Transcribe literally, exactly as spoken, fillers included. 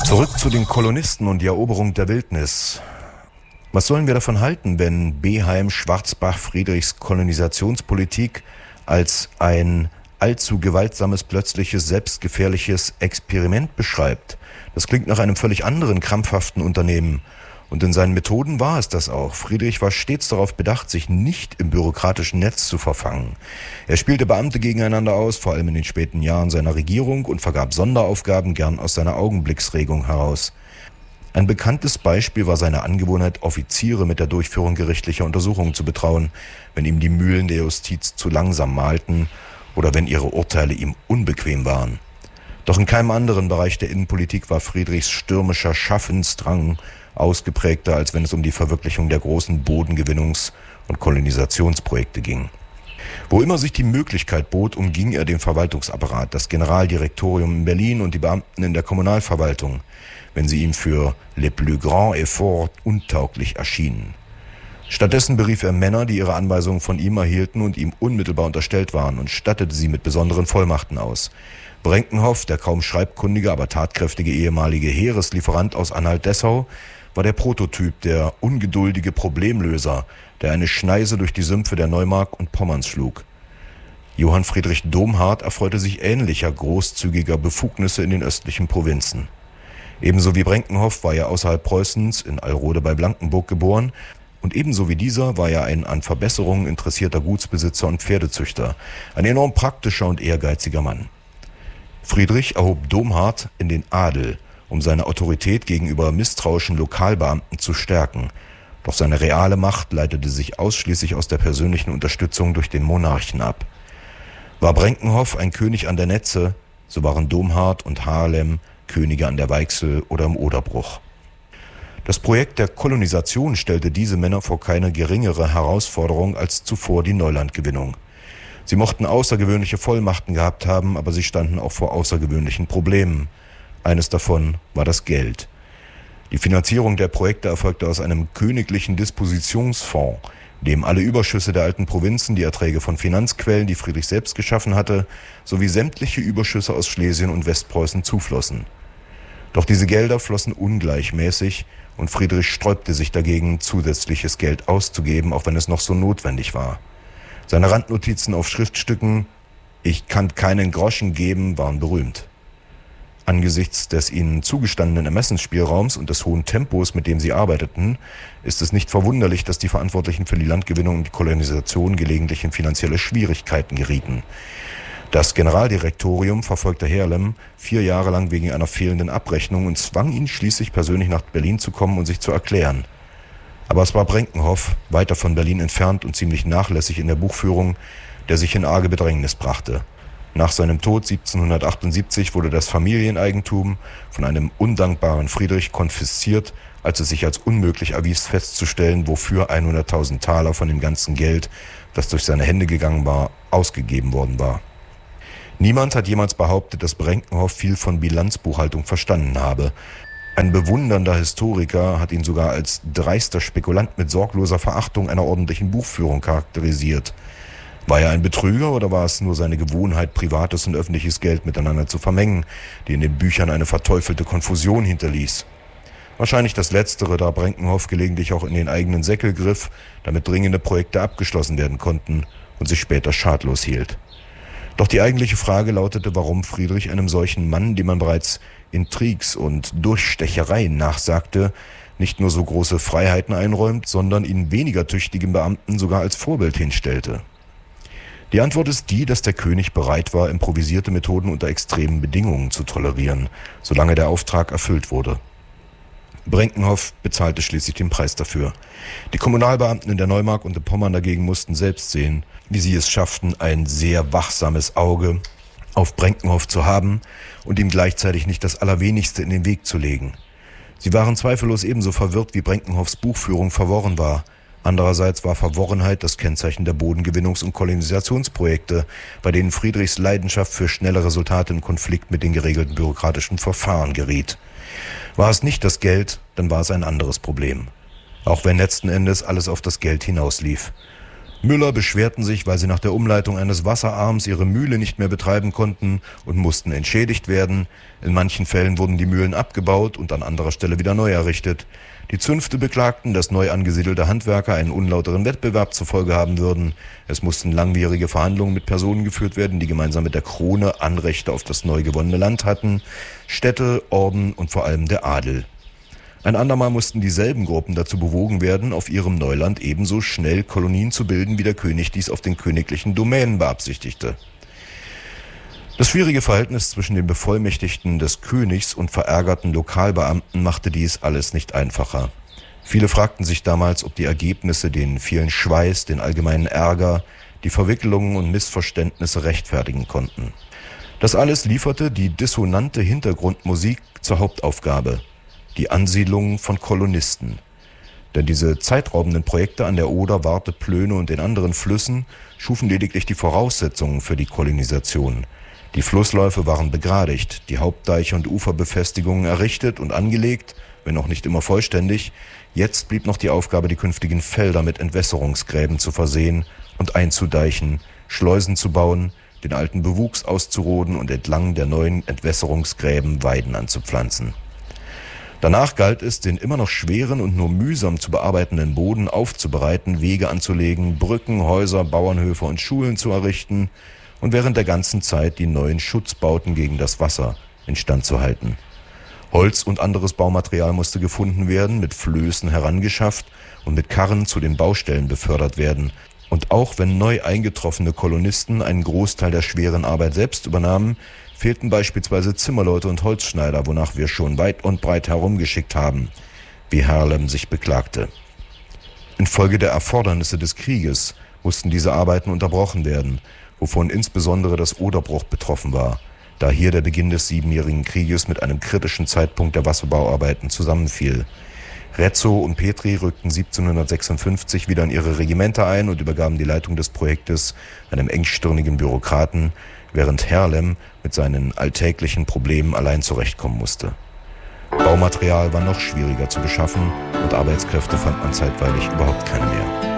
Zurück zu den Kolonisten und die Eroberung der Wildnis. Was sollen wir davon halten, wenn Beheim Schwarzbach Friedrichs Kolonisationspolitik als ein allzu gewaltsames, plötzliches, selbstgefährliches Experiment beschreibt? Das klingt nach einem völlig anderen, krampfhaften Unternehmen. Und in seinen Methoden war es das auch. Friedrich war stets darauf bedacht, sich nicht im bürokratischen Netz zu verfangen. Er spielte Beamte gegeneinander aus, vor allem in den späten Jahren seiner Regierung, und vergab Sonderaufgaben gern aus seiner Augenblicksregung heraus. Ein bekanntes Beispiel war seine Angewohnheit, Offiziere mit der Durchführung gerichtlicher Untersuchungen zu betrauen, wenn ihm die Mühlen der Justiz zu langsam mahlten oder wenn ihre Urteile ihm unbequem waren. Doch in keinem anderen Bereich der Innenpolitik war Friedrichs stürmischer Schaffensdrang ausgeprägter, als wenn es um die Verwirklichung der großen Bodengewinnungs- und Kolonisationsprojekte ging. Wo immer sich die Möglichkeit bot, umging er den Verwaltungsapparat, das Generaldirektorium in Berlin und die Beamten in der Kommunalverwaltung, wenn sie ihm für les plus grands efforts untauglich erschienen. Stattdessen berief er Männer, die ihre Anweisungen von ihm erhielten und ihm unmittelbar unterstellt waren, und stattete sie mit besonderen Vollmachten aus. Brenkenhoff, der kaum schreibkundige, aber tatkräftige ehemalige Heereslieferant aus Anhalt-Dessau, war der Prototyp, der ungeduldige Problemlöser, der eine Schneise durch die Sümpfe der Neumark und Pommerns schlug. Johann Friedrich Domhart erfreute sich ähnlicher großzügiger Befugnisse in den östlichen Provinzen. Ebenso wie Brenkenhoff war er außerhalb Preußens in Alrode bei Blankenburg geboren, und ebenso wie dieser war er ein an Verbesserungen interessierter Gutsbesitzer und Pferdezüchter, ein enorm praktischer und ehrgeiziger Mann. Friedrich erhob Domhart in den Adel, um seine Autorität gegenüber misstrauischen Lokalbeamten zu stärken. Doch seine reale Macht leitete sich ausschließlich aus der persönlichen Unterstützung durch den Monarchen ab. War Brenkenhoff ein König an der Netze, so waren Domhart und Haarlem Könige an der Weichsel oder im Oderbruch. Das Projekt der Kolonisation stellte diese Männer vor keine geringere Herausforderung als zuvor die Neulandgewinnung. Sie mochten außergewöhnliche Vollmachten gehabt haben, aber sie standen auch vor außergewöhnlichen Problemen. Eines davon war das Geld. Die Finanzierung der Projekte erfolgte aus einem königlichen Dispositionsfonds, dem alle Überschüsse der alten Provinzen, die Erträge von Finanzquellen, die Friedrich selbst geschaffen hatte, sowie sämtliche Überschüsse aus Schlesien und Westpreußen zuflossen. Doch diese Gelder flossen ungleichmäßig und Friedrich sträubte sich dagegen, zusätzliches Geld auszugeben, auch wenn es noch so notwendig war. Seine Randnotizen auf Schriftstücken »Ich kann keinen Groschen geben« waren berühmt. Angesichts des ihnen zugestandenen Ermessensspielraums und des hohen Tempos, mit dem sie arbeiteten, ist es nicht verwunderlich, dass die Verantwortlichen für die Landgewinnung und die Kolonisation gelegentlich in finanzielle Schwierigkeiten gerieten. Das Generaldirektorium verfolgte Haarlem vier Jahre lang wegen einer fehlenden Abrechnung und zwang ihn schließlich persönlich nach Berlin zu kommen und sich zu erklären. Aber es war Brenkenhoff, weiter von Berlin entfernt und ziemlich nachlässig in der Buchführung, der sich in arge Bedrängnis brachte. Nach seinem Tod siebzehnhundertachtundsiebzig wurde das Familieneigentum von einem undankbaren Friedrich konfisziert, als es sich als unmöglich erwies festzustellen, wofür hunderttausend Taler von dem ganzen Geld, das durch seine Hände gegangen war, ausgegeben worden war. Niemand hat jemals behauptet, dass Brenkenhoff viel von Bilanzbuchhaltung verstanden habe. Ein bewundernder Historiker hat ihn sogar als dreister Spekulant mit sorgloser Verachtung einer ordentlichen Buchführung charakterisiert. War er ein Betrüger oder war es nur seine Gewohnheit, privates und öffentliches Geld miteinander zu vermengen, die in den Büchern eine verteufelte Konfusion hinterließ? Wahrscheinlich das Letztere, da Brenkenhoff gelegentlich auch in den eigenen Säckel griff, damit dringende Projekte abgeschlossen werden konnten und sich später schadlos hielt. Doch die eigentliche Frage lautete, warum Friedrich einem solchen Mann, dem man bereits Intrigs und Durchstechereien nachsagte, nicht nur so große Freiheiten einräumt, sondern ihn weniger tüchtigen Beamten sogar als Vorbild hinstellte. Die Antwort ist die, dass der König bereit war, improvisierte Methoden unter extremen Bedingungen zu tolerieren, solange der Auftrag erfüllt wurde. Brenkenhoff bezahlte schließlich den Preis dafür. Die Kommunalbeamten in der Neumark und in Pommern dagegen mussten selbst sehen, wie sie es schafften, ein sehr wachsames Auge auf Brenkenhoff zu haben und ihm gleichzeitig nicht das Allerwenigste in den Weg zu legen. Sie waren zweifellos ebenso verwirrt, wie Brenkenhoffs Buchführung verworren war. Andererseits war Verworrenheit das Kennzeichen der Bodengewinnungs- und Kolonisationsprojekte, bei denen Friedrichs Leidenschaft für schnelle Resultate im Konflikt mit den geregelten bürokratischen Verfahren geriet. War es nicht das Geld, dann war es ein anderes Problem. Auch wenn letzten Endes alles auf das Geld hinauslief. Müller beschwerten sich, weil sie nach der Umleitung eines Wasserarms ihre Mühle nicht mehr betreiben konnten und mussten entschädigt werden. In manchen Fällen wurden die Mühlen abgebaut und an anderer Stelle wieder neu errichtet. Die Zünfte beklagten, dass neu angesiedelte Handwerker einen unlauteren Wettbewerb zur Folge haben würden. Es mussten langwierige Verhandlungen mit Personen geführt werden, die gemeinsam mit der Krone Anrechte auf das neu gewonnene Land hatten. Städte, Orden und vor allem der Adel. Ein andermal mussten dieselben Gruppen dazu bewogen werden, auf ihrem Neuland ebenso schnell Kolonien zu bilden, wie der König dies auf den königlichen Domänen beabsichtigte. Das schwierige Verhältnis zwischen den Bevollmächtigten des Königs und verärgerten Lokalbeamten machte dies alles nicht einfacher. Viele fragten sich damals, ob die Ergebnisse den vielen Schweiß, den allgemeinen Ärger, die Verwicklungen und Missverständnisse rechtfertigen konnten. Das alles lieferte die dissonante Hintergrundmusik zur Hauptaufgabe: die Ansiedlung von Kolonisten. Denn diese zeitraubenden Projekte an der Oder, Warthe, Plöne und den anderen Flüssen schufen lediglich die Voraussetzungen für die Kolonisation. Die Flussläufe waren begradigt, die Hauptdeiche und Uferbefestigungen errichtet und angelegt, wenn auch nicht immer vollständig. Jetzt blieb noch die Aufgabe, die künftigen Felder mit Entwässerungsgräben zu versehen und einzudeichen, Schleusen zu bauen, den alten Bewuchs auszuroden und entlang der neuen Entwässerungsgräben Weiden anzupflanzen. Danach galt es, den immer noch schweren und nur mühsam zu bearbeitenden Boden aufzubereiten, Wege anzulegen, Brücken, Häuser, Bauernhöfe und Schulen zu errichten und während der ganzen Zeit die neuen Schutzbauten gegen das Wasser instand zu halten. Holz und anderes Baumaterial musste gefunden werden, mit Flößen herangeschafft und mit Karren zu den Baustellen befördert werden. Und auch wenn neu eingetroffene Kolonisten einen Großteil der schweren Arbeit selbst übernahmen, fehlten beispielsweise Zimmerleute und Holzschneider, wonach wir schon weit und breit herumgeschickt haben, wie Harlem sich beklagte. Infolge der Erfordernisse des Krieges mussten diese Arbeiten unterbrochen werden, wovon insbesondere das Oderbruch betroffen war, da hier der Beginn des Siebenjährigen Krieges mit einem kritischen Zeitpunkt der Wasserbauarbeiten zusammenfiel. Rezzo und Petri rückten siebzehnhundertsechsundfünfzig wieder in ihre Regimenter ein und übergaben die Leitung des Projektes einem engstirnigen Bürokraten, während Harlem mit seinen alltäglichen Problemen allein zurechtkommen musste. Baumaterial war noch schwieriger zu beschaffen und Arbeitskräfte fand man zeitweilig überhaupt keine mehr.